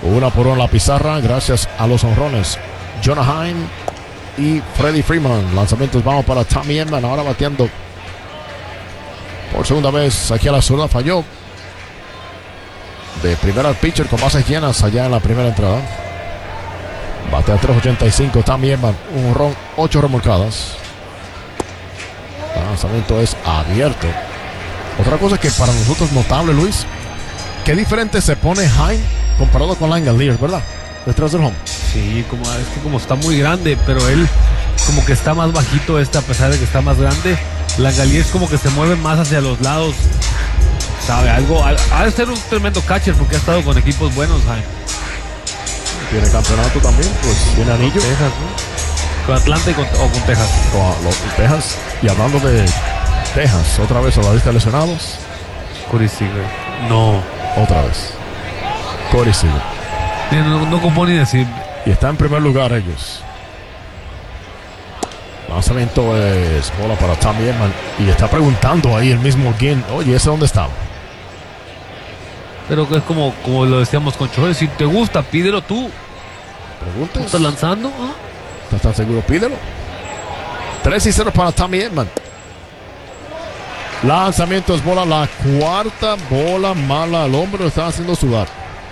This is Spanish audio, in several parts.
Una por una la pizarra, gracias a los honrones Jonah Heim y Freddie Freeman. Lanzamientos vamos para Tommy Edman, ahora bateando por segunda vez aquí a la zurda, falló. De primera al pitcher con bases llenas allá en la primera entrada. Batea 3.85 Tommy Edman, un honrón, 8 remolcadas. El lanzamiento es abierto. Otra cosa que para nosotros es notable, Luis, qué diferente se pone Heim comparado con Langeliers, ¿verdad? Detrás del home. Sí, es que como está muy grande, pero él como que está más bajito a pesar de que está más grande. Langeliers como que se mueve más hacia los lados. Sabe, ha de ser un tremendo catcher porque ha estado con equipos buenos, Jaime. Tiene campeonato también, pues tiene anillo. Con Texas, ¿no? ¿Con Atlanta o con Texas? Con los Texas. Y hablando de Texas, otra vez a la lista de lesionados. Corey Seager. No. Otra vez. Corey Seager. No ocupo ni decir. Y está en primer lugar ellos. Lanzamiento es bola para Tommy Edman. Y está preguntando ahí el mismo Ginn, oye, ¿ese dónde estaba? Pero es como lo decíamos con Choel, si te gusta, pídelo tú. ¿Preguntas? ¿Estás lanzando? ¿Ah? ¿Estás tan seguro? Pídelo. 3-0 para Tommy Edman. Lanzamiento es bola, la cuarta bola mala al hombre, lo están haciendo sudar.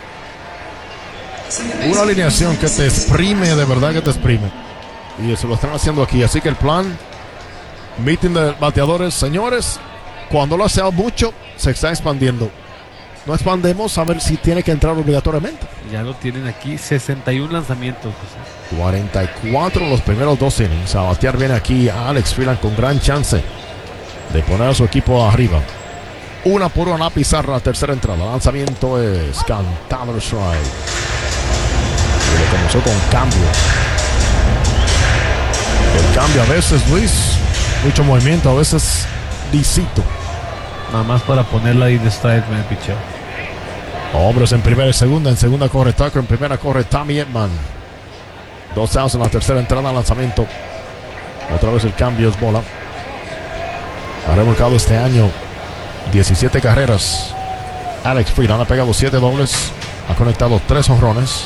Una alineación que te exprime, de verdad que te exprime. Y eso lo están haciendo aquí. Así que el plan, meeting de bateadores, señores, cuando lo hace mucho, se está expandiendo. No expandemos a ver si tiene que entrar obligatoriamente. Ya lo tienen aquí, 61 lanzamientos, José. 44 en los primeros 2 innings. A batear viene aquí a Alex Freeland con gran chance de poner a su equipo arriba. Una por una la pizarra, la tercera entrada. Lanzamiento es cantado el strike. Y le comenzó con cambio. El cambio a veces, Luis, mucho movimiento, a veces disito. Nada más para ponerla ahí de strike en el picheo. Hombres en primera y segunda. En segunda corre Tucker, en primera corre Tommy Edman. 2 outs en la tercera entrada, lanzamiento. Otra vez el cambio es bola. Ha remolcado este año 17 carreras. Alex Freeland ha pegado 7 dobles. Ha conectado 3 honrones.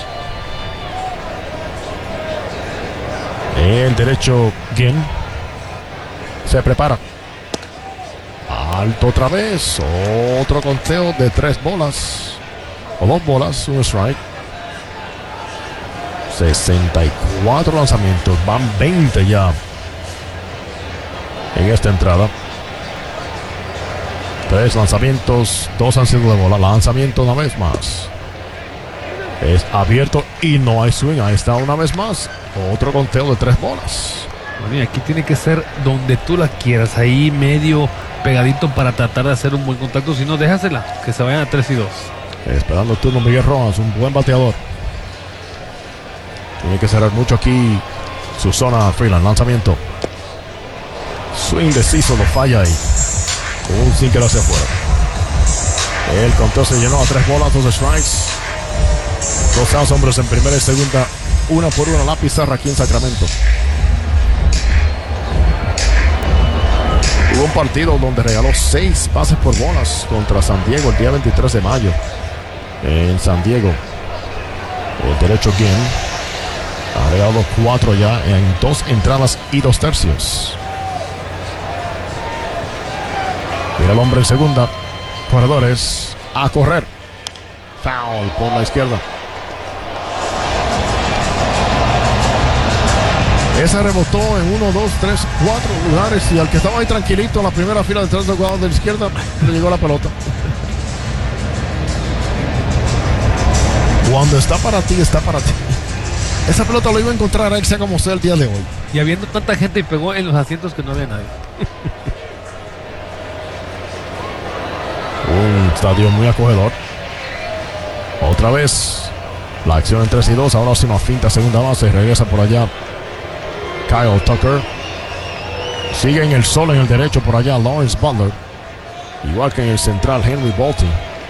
El derecho Ginn se prepara. Alto otra vez. Otro conteo de 3 bolas. O 2 bolas, un strike. 64 lanzamientos. Van 20 ya en esta entrada. 3 lanzamientos, 2 han sido de bola. Lanzamiento una vez más. Es abierto y no hay swing. Ahí está una vez más. Otro conteo de 3 bolas. Bueno, y aquí tiene que ser donde tú la quieras. Ahí medio pegadito para tratar de hacer un buen contacto. Si no, déjasela. Que se vayan a 3-2. Esperando el turno Miguel Rojas. Un buen bateador. Tiene que cerrar mucho aquí su zona Freeland. Lanzamiento. Swing deciso, lo falla ahí. Un sinker hacia afuera. El conteo se llenó a 3 bolas, 2 strikes. 2 outs, hombres en primera y segunda. Una por una la pizarra aquí en Sacramento. Hubo un partido donde regaló 6 bases por bolas contra San Diego el día 23 de mayo. En San Diego. El derecho Ginn ha regalado 4 ya en 2 entradas y 2 tercios. Mira el hombre en segunda. Corredores a correr. Foul por la izquierda. Esa rebotó en 1, 2, 3, 4 lugares. Y al que estaba ahí tranquilito en la primera fila detrás del jugador de la izquierda, le llegó la pelota. Cuando está para ti, está para ti. Esa pelota lo iba a encontrar a él, sea como sea el día de hoy. Y habiendo tanta gente, y pegó en los asientos que no había nadie. Un estadio muy acogedor. Otra vez la acción en 3-2. Ahora hace una finta segunda base. Regresa por allá Kyle Tucker. Sigue en el sol en el derecho por allá Lawrence Butler. Igual que en el central Henry Bolton.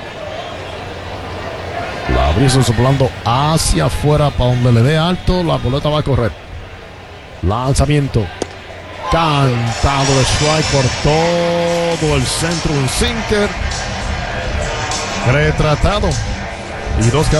La brisa soplando hacia afuera para donde le dé alto. La boleta va a correr. Lanzamiento. Cantado de strike por todo el centro. Un sinker retratado. Y 2